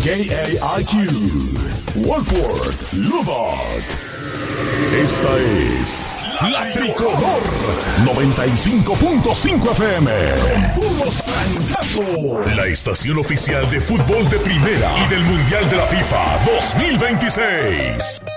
KAIQ, Wolford, Lubbock. Esta es La Tricolor 95.5 FM. Con puros francazos. La estación oficial de fútbol de primera y del Mundial de la FIFA 2026.